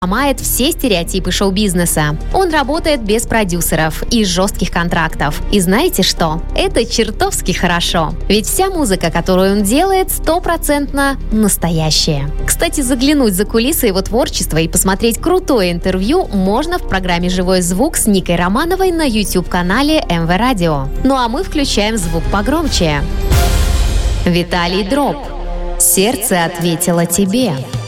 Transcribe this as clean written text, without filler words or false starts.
ломает все стереотипы шоу-бизнеса. Он работает без продюсеров и жестких контрактов. И знаете что? Это чертовски хорошо. Ведь вся музыка, которую он делает, 100% настоящая. Кстати, заглянуть за кулисы его творчества и посмотреть крутое интервью можно в программе «Живой звук» с Никой Романовой на YouTube-канале МВ Радио. Ну а мы включаем звук погромче. Виталий Дроб. «Сердце ответило тебе».